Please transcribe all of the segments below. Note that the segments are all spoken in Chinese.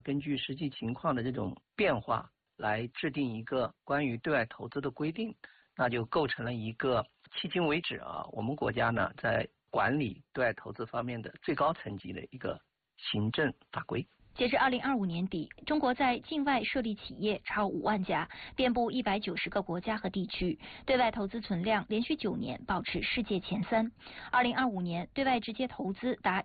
根据实际情况的这种变化来制定一个关于对外投资的规定，那就构成了一个迄今为止我们国家呢在管理对外投资方面的最高层级的一个行政法规。 截至2025年底，中国在境外设立企业超5万家，遍布190个国家和地区，对外投资存量连续9年保持世界前3。2025年，对外直接投资达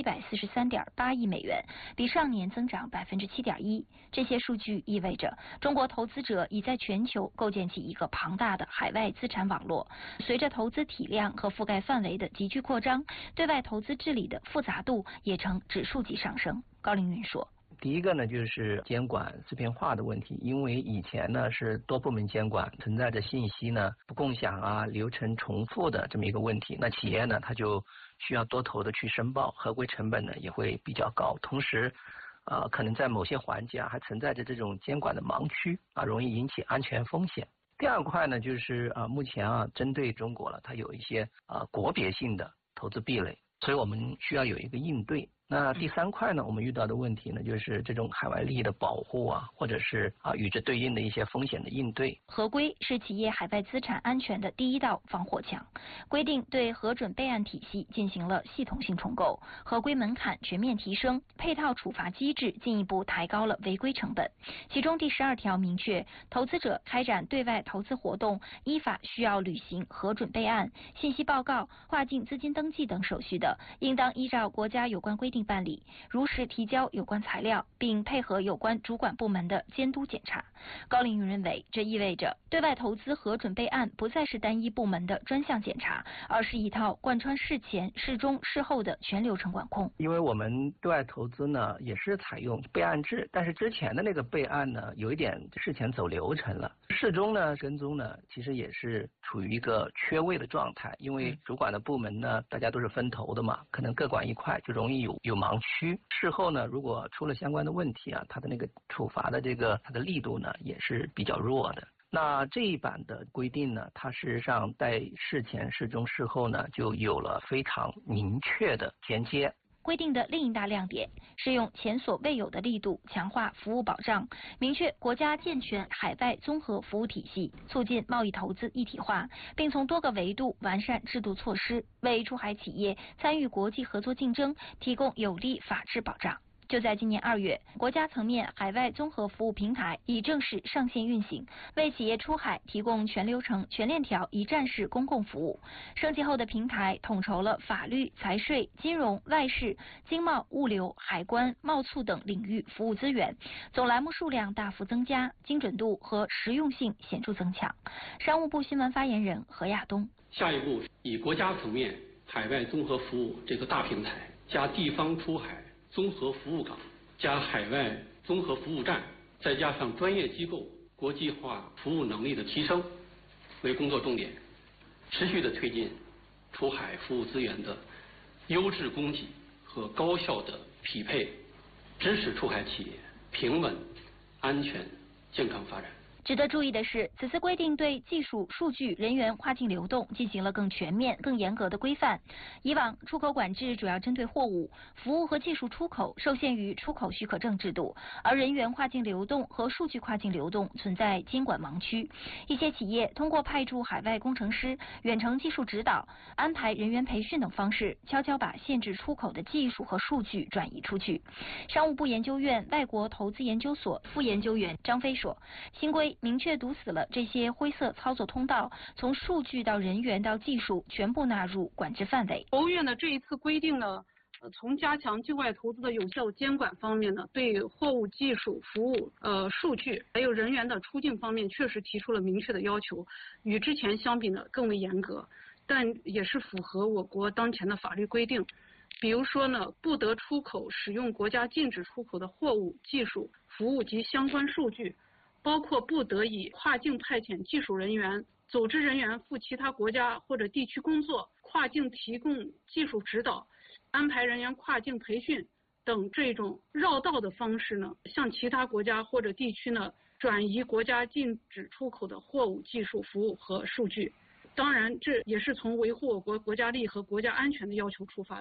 1743.8亿美元，比上年增长7.1%。这些数据意味着，中国投资者已在全球构建起一个庞大的海外资产网络。随着投资体量和覆盖范围的急剧扩张，对外投资治理的复杂度也呈指数级上升。高凌云说， 第一个呢就是监管碎片化的问题，因为以前呢是多部门监管，存在着信息呢不共享流程重复的这么一个问题，那企业呢它就需要多头的去申报，合规成本呢也会比较高，同时可能在某些环节还存在着这种监管的盲区容易引起安全风险。第二块呢就是目前针对中国了，它有一些国别性的投资壁垒，所以我们需要有一个应对。那第3块呢，我们遇到的问题呢，就是这种海外利益的保护或者是与之对应的一些风险的应对。 合规是企业海外资产安全的第一道防火墙，规定对核准备案体系进行了系统性重构，合规门槛全面提升，配套处罚机制进一步抬高了违规成本。其中第12条明确，投资者开展对外投资活动，依法需要履行核准备案、信息报告、跨境资金登记等手续的，应当依照国家有关规定办理，如实提交有关材料，并配合有关主管部门的监督检查。高凌云认为，这意味着对外投资核准备案不再是单一部门的专项检查，而是一套贯穿事前、事中、事后的全流程管控。 因为我们对外投资呢也是采用备案制，但是之前的那个备案呢有一点事前走流程了，事中呢跟踪呢其实也是处于一个缺位的状态，因为主管的部门呢大家都是分头的嘛，可能各管一块就容易有盲区。事后呢如果出了相关的问题它的那个处罚的它的力度呢也是比较弱的。那这一版的规定呢，它事实上在事前、事中、事后呢就有了非常明确的衔接。 规定的另一大亮点是用前所未有的力度强化服务保障，明确国家健全海外综合服务体系，促进贸易投资一体化，并从多个维度完善制度措施，为出海企业参与国际合作竞争提供有力法治保障。就在今年2月，国家层面海外综合服务平台已正式上线运行，为企业出海提供全流程、全链条一站式公共服务。升级后的平台统筹了法律、财税、金融、外事、经贸、物流、海关、贸促等领域服务资源，总栏目数量大幅增加，精准度和实用性显著增强。商务部新闻发言人何亚东： 下一步以国家层面海外综合服务这个大平台，加地方出海综合服务岗，加海外综合服务站，再加上专业机构国际化服务能力的提升为工作重点，持续的推进出海服务资源的优质供给和高效的匹配，支持出海企业平稳、安全、健康发展。 值得注意的是，此次规定对技术、数据、人员跨境流动进行了更全面、更严格的规范。以往出口管制主要针对货物、服务和技术出口受限于出口许可证制度，而人员跨境流动和数据跨境流动存在监管盲区。一些企业通过派驻海外工程师、远程技术指导、安排人员培训等方式，悄悄把限制出口的技术和数据转移出去。商务部研究院外国投资研究所副研究员张飞说，新规明确堵死了这些灰色操作通道，从数据到人员到技术全部纳入管制范围。 国务院的这一次规定呢，从加强境外投资的有效监管方面呢，对货物、技术、服务、数据还有人员的出境方面确实提出了明确的要求，与之前相比呢更为严格，但也是符合我国当前的法律规定。比如说呢，不得出口使用国家禁止出口的货物、技术、服务及相关数据，包括不得以跨境派遣技术人员、组织人员赴其他国家或者地区工作、跨境提供技术指导、安排人员跨境培训等这种绕道的方式呢，向其他国家或者地区呢转移国家禁止出口的货物、技术、服务和数据。当然，这也是从维护我国国家利益和国家安全的要求出发的。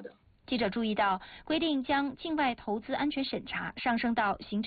记者注意到，规定将境外投资安全审查上升到行政